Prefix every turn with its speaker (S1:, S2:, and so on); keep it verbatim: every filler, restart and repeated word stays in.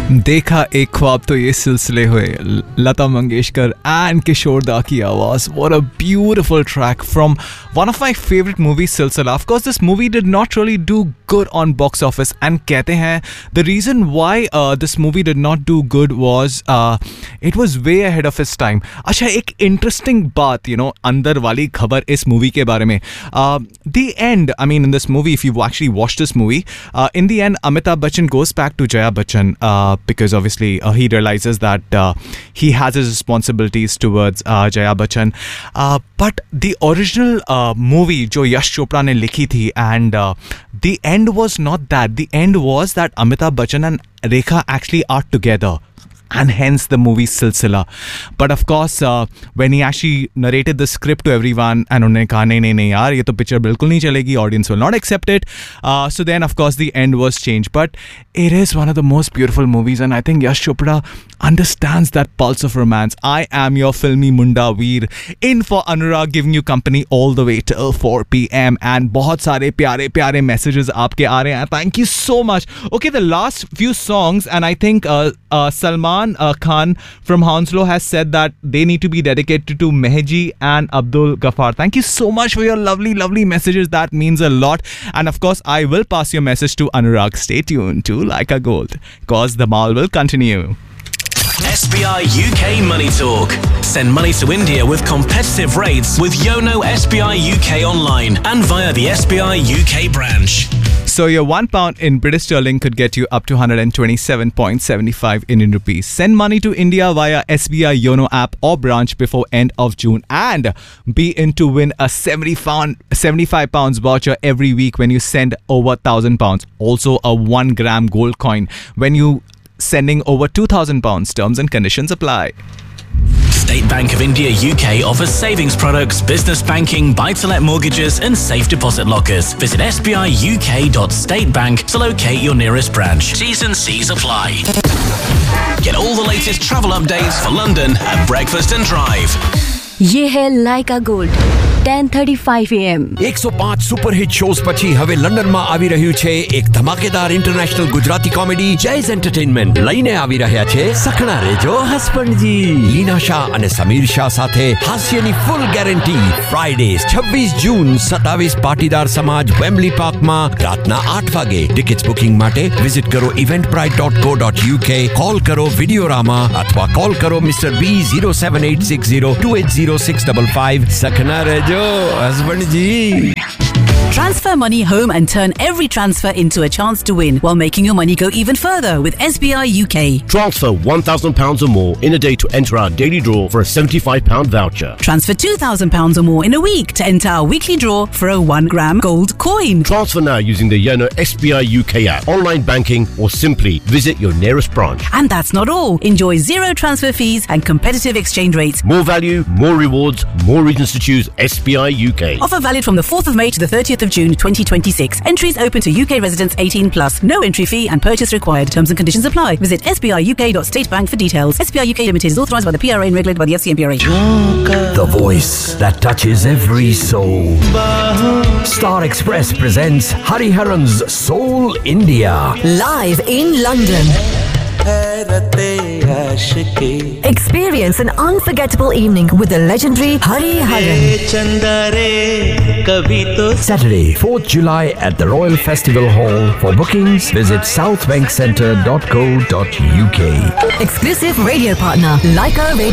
S1: देखा एक ख्वाब तो ये सिलसिले हुए, Lata Mangeshkar and Kishore Da की आवाज. What a beautiful track from one of my favorite movies, Silsila. Of course, this movie did not really do good on box office, and कहते हैं the reason why uh, this movie did not do good was uh, it was way ahead of its time. अच्छा, एक interesting बात, you know, अंदर वाली खबर इस movie के बारे में. Uh, the end, I mean, in this movie, if you actually watch this movie, uh, in the end, Amitabh Bachchan goes back to Jaya Bachchan. Uh, because obviously uh, he realizes that uh, he has his responsibilities towards uh, Jaya Bachchan. Uh, but the original uh, movie जो यश चोपड़ा ने लिखी थी, and uh, the end was not that. The end was that Amitabh Bachchan and Rekha actually are together. And hence the movie Silsila. But of course, uh, when he actually narrated the script to everyone, and उन्होंने कहा नहीं नहीं नहीं यार ये तो picture बिल्कुल नहीं चलेगी, audience will not accept it. Uh, so then of course the end was changed. But it is one of the most beautiful movies, and I think Yash Chopra understands that pulse of romance. I am your filmy Munda Veer, in for Anurag, giving you company all the way till four p.m. And बहुत सारे प्यारे प्यारे messages आपके आ रहे हैं. Thank you so much. Okay, the last few songs, and I think uh, uh, Salman Uh, Khan from Hounslow has said that they need to be dedicated to Meheji and Abdul Ghaffar. Thank you so much for your lovely, lovely messages. That means a lot. And of course, I will pass your message to Anurag. Stay tuned to Like a Gold, cause the mall will continue.
S2: S B I U K Money Talk. Send money to India with competitive rates with Yono S B I U K online and via the S B I U K branch.
S1: So your one pound in British sterling could get you up to one hundred twenty-seven point seven five Indian rupees. Send money to India via S B I Yono app or branch before end of June, and be in to win a seventy-five pounds voucher every week when you send over one thousand pounds. Also a one gram gold coin when you sending over two thousand pounds. Terms and conditions apply.
S2: State Bank of India U K offers savings products, business banking, buy-to-let mortgages and safe deposit lockers. Visit s b i u k dot state bank to locate your nearest branch. T's and C's apply. Get all the latest travel updates for London at Breakfast and Drive.
S3: ये है લાઇકા gold ten thirty-five a m
S4: one oh five superhit shows પછી હવે લંડનમાં આવી રહ્યું છે એક ધમાકેદાર ઇન્ટરનેશનલ ગુજરાતી કોમેડી જૈઝ એન્ટરટેઇનમેન્ટ લઈને આવી રહ્યા છે સખણા રેજો હસબન્ડજી લીના શાહ અને સમીર શાહ સાથે હાસ્યની ફૂલ ગેરંટી ફ્રાઇડે છવ્વીસ જૂન સત્તાવીસ પાટીદાર સમાજ વેમ્બલી પાર્કમાં રાતના આઠ વાગે ટિકિટ્સ બુકિંગ માટે વિઝિટ કરો eventbrite dot co dot u k call કરો વિડિયોરામા અથવા કોલ કરો mister B zero seven eight six zero two eight zero six five five સખણા રેજો husband ji.
S5: Transfer money home and turn every transfer into a chance to win while making your money go even further with S B I U K.
S6: Transfer one thousand pounds or more in a day to enter our daily draw for a seventy-five pound voucher.
S5: Transfer two thousand pounds or more in a week to enter our weekly draw for a one gram gold coin.
S6: Transfer now using the Yono S B I U K app, online banking, or simply visit your nearest branch.
S5: And that's not all. Enjoy zero transfer fees and competitive exchange rates.
S6: More value, more rewards, more reasons to choose S B I U K.
S5: Offer valid from the fourth of May to the thirtieth of June twenty twenty-six. Entries open to U K residents eighteen plus. No entry fee and purchase required. Terms and conditions apply. Visit s b i u k dot state bank for details. S B I U K Limited is authorised by the P R A and regulated by the F C M P R A.
S4: The voice that touches every soul. Star Express presents Hariharan's Soul India.
S3: Live in London. Experience an unforgettable evening with the legendary Hariharan.
S4: Saturday, fourth July at the Royal Festival Hall. For bookings, visit south bank centre dot co dot u k.
S3: Exclusive radio partner, Laika Radio.